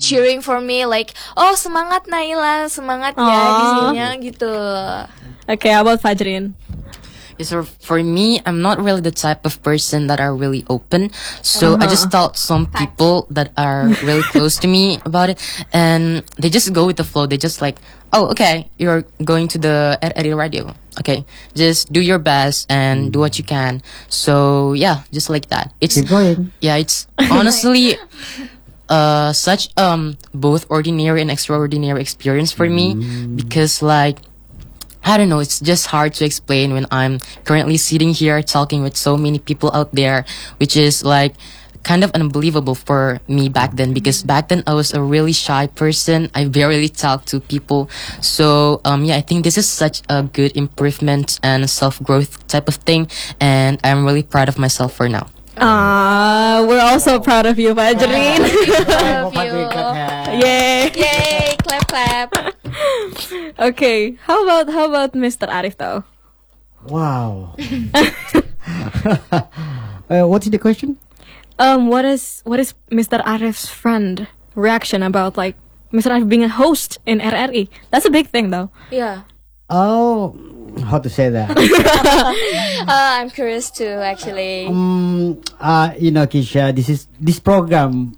cheering for me like, oh semangat Naila, semangat ya di sini gitu. Okay, how about Fajrin? So for me, I'm not really the type of person that are really open. So I just tell some people that are really close to me about it, and they just go with the flow. They just like, oh, okay, you're going to the RRI radio. Okay, just do your best and do what you can. So yeah, just like that. Keep going. Yeah, it's honestly such both ordinary and extraordinary experience for me, because like, I don't know, it's just hard to explain when I'm currently sitting here talking with so many people out there, which is like kind of unbelievable for me back then, because back then I was a really shy person. I barely talked to people. So yeah, I think this is such a good improvement and a self-growth type of thing, and I'm really proud of myself for now. We're also proud of you, Fajrin. Love you. Yay! Yay! Clap clap. Okay, how about Mr. Arif though? Wow. What is the question? What is Mr. Arif's friend reaction about like Mr. Arif being a host in RRI? That's a big thing though. Yeah. Oh, how to say that? I'm curious too, actually. Kisha, this program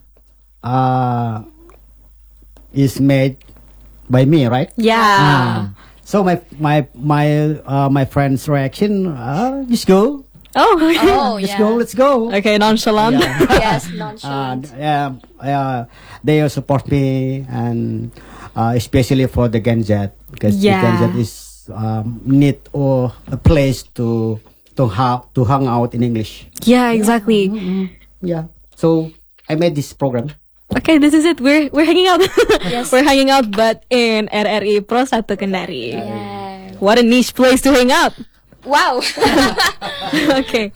is made by me, right? Yeah. So my friend's reaction, just go. Oh, okay. Let's go. Okay, nonchalant. Yeah. Yes, nonchalant. They support me, and especially for the Gen Z, because the Gen Z is need or a place to hang out in English. Yeah, exactly. Yeah. So I made this program. Okay, this is it. We're hanging out. Yes. We're hanging out, but in RRI Pro 1 Kendari. Yeah. What a niche place to hang out. Wow. Okay.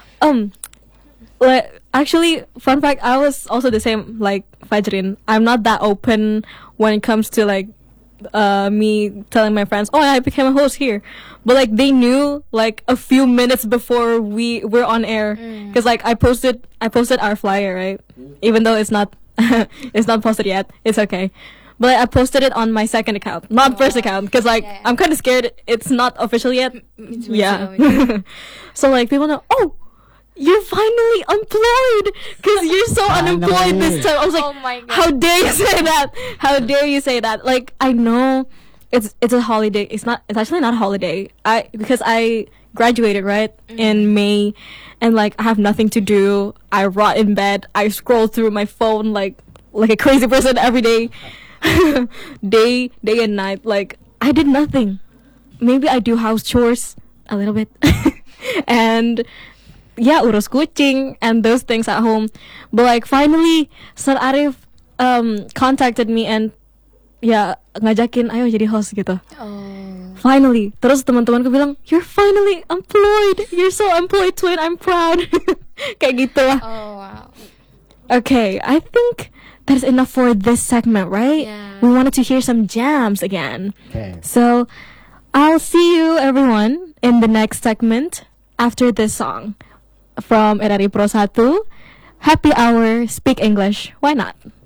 Actually, fun fact, I was also the same like Fajrin. I'm not that open when it comes to like me telling my friends, oh, I became a host here. But like they knew like a few minutes before we were on air, because like I posted our flyer, right? Even though it's not it's not posted yet, it's okay. But like, I posted it on my second account, not first account, because like I'm kind of scared it's not official yet. Yeah. So like people know, oh, you're finally employed, because you're so unemployed this time. I was like, Oh my God. how dare you say that? How dare you say that? Like, I know it's a holiday. It's actually not a holiday. Because I graduated, right, in May, and like I have nothing to do. I rot in bed. I scroll through my phone like a crazy person every day. day and night. Like, I did nothing. Maybe I do house chores a little bit. And yeah, urus kucing and those things at home. But like finally Sir Arif contacted me and ngajakin ayo jadi host gitu. Finally. Terus teman-temanku bilang, you're finally employed. You're so employed, twin. I'm proud. Kayak gitu lah. Oh wow. Okay, I think that's enough for this segment, right? Yeah. We wanted to hear some jams again. Okay. So I'll see you everyone in the next segment after this song from RRI Pro 1. Happy Hour, Speak English. Why not?